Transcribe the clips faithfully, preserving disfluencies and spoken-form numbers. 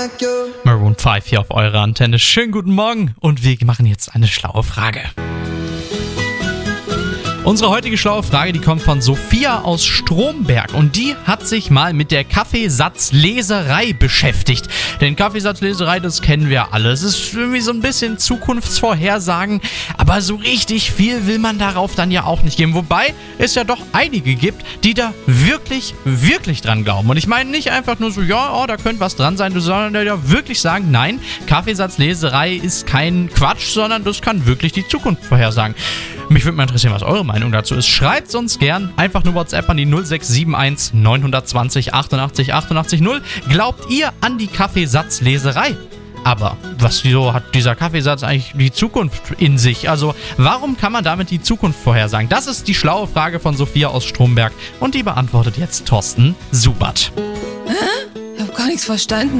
Maroon fünf hier auf eurer Antenne. Schönen guten Morgen und wir machen jetzt eine schlaue Frage. Unsere heutige schlaue Frage, die kommt von Sophia aus Stromberg und die hat sich mal mit der Kaffeesatzleserei beschäftigt. Denn Kaffeesatzleserei, das kennen wir alle. Es ist irgendwie so ein bisschen Zukunftsvorhersagen, aber so richtig viel will man darauf dann ja auch nicht geben. Wobei es ja doch einige gibt, die da wirklich, wirklich dran glauben. Und ich meine nicht einfach nur so, ja, oh, da könnte was dran sein, sondern ja wirklich sagen, nein, Kaffeesatzleserei ist kein Quatsch, sondern das kann wirklich die Zukunft vorhersagen. Mich würde mal interessieren, was eure Meinung dazu ist. Schreibt uns gern einfach nur WhatsApp an die null sechs sieben eins neun zwei null achtundachtzig achtundachtzig null. Glaubt ihr an die Kaffeesatzleserei? Aber was wieso hat dieser Kaffeesatz eigentlich die Zukunft in sich? Also warum kann man damit die Zukunft vorhersagen? Das ist die schlaue Frage von Sophia aus Stromberg und die beantwortet jetzt Thorsten Subert. Hä? Ich hab gar nichts verstanden.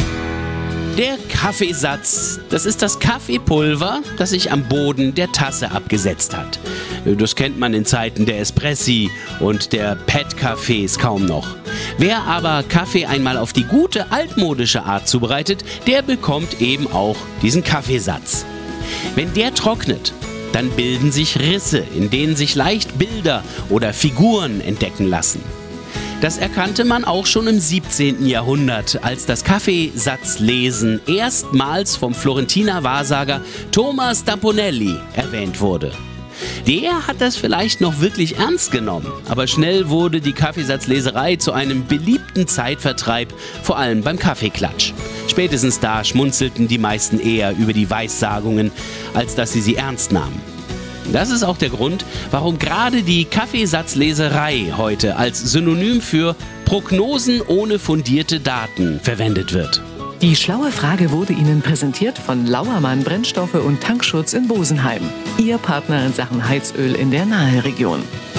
Der Kaffeesatz, das ist das Kaffeepulver, das sich am Boden der Tasse abgesetzt hat. Das kennt man in Zeiten der Espressi und der Pet-Cafés kaum noch. Wer aber Kaffee einmal auf die gute altmodische Art zubereitet, der bekommt eben auch diesen Kaffeesatz. Wenn der trocknet, dann bilden sich Risse, in denen sich leicht Bilder oder Figuren entdecken lassen. Das erkannte man auch schon im siebzehnten Jahrhundert, als das Kaffeesatzlesen erstmals vom Florentiner Wahrsager Thomas da Ponelli erwähnt wurde. Der hat das vielleicht noch wirklich ernst genommen, aber schnell wurde die Kaffeesatzleserei zu einem beliebten Zeitvertreib, vor allem beim Kaffeeklatsch. Spätestens da schmunzelten die meisten eher über die Weissagungen, als dass sie sie ernst nahmen. Das ist auch der Grund, warum gerade die Kaffeesatzleserei heute als Synonym für Prognosen ohne fundierte Daten verwendet wird. Die schlaue Frage wurde Ihnen präsentiert von Lauermann Brennstoffe und Tankschutz in Bosenheim. Ihr Partner in Sachen Heizöl in der Naheregion.